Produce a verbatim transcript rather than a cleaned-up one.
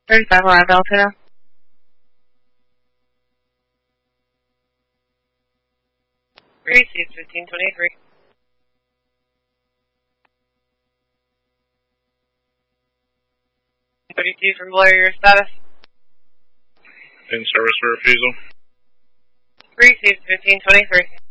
thirty-five Live Altoona. Received fifteen twenty-three. thirty-two from Blair, your status? In service for refusal. Received fifteen twenty-three.